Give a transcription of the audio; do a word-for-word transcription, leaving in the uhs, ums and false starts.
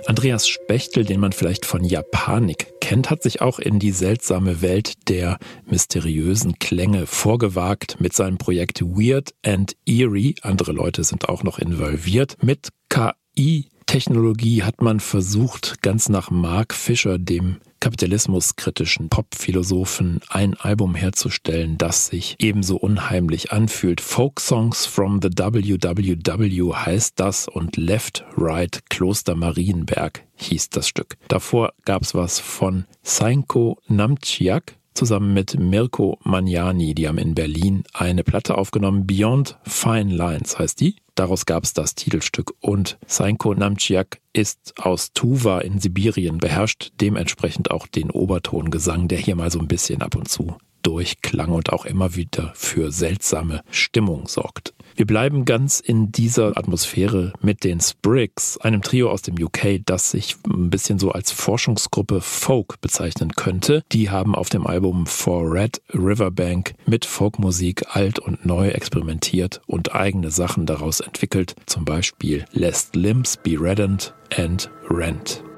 Andreas Spechtel, den man vielleicht von Japanik kennt, hat sich auch in die seltsame Welt der mysteriösen Klänge vorgewagt mit seinem Projekt Weird and Eerie. Andere Leute sind auch noch involviert. Mit K I-Technologie hat man versucht, ganz nach Mark Fisher, dem kapitalismuskritischen Pop-Philosophen, ein Album herzustellen, das sich ebenso unheimlich anfühlt. Folk Songs from the W W W heißt das und Left, Right, Kloster Marienberg hieß das Stück. Davor gab's was von Sainko Namchiak zusammen mit Mirko Magnani. Die haben in Berlin eine Platte aufgenommen. Beyond Fine Lines heißt die. Daraus gab es das Titelstück und Sainko Namchiak ist aus Tuva in Sibirien, beherrscht dementsprechend auch den Obertongesang, der hier mal so ein bisschen ab und zu durchklang und auch immer wieder für seltsame Stimmung sorgt. Wir bleiben ganz in dieser Atmosphäre mit den Sprigs, einem Trio aus dem U K, das sich ein bisschen so als Forschungsgruppe Folk bezeichnen könnte. Die haben auf dem Album For Red Riverbank mit Folkmusik alt und neu experimentiert und eigene Sachen daraus entwickelt, zum Beispiel Lest Limbs Be Reddened and Rent.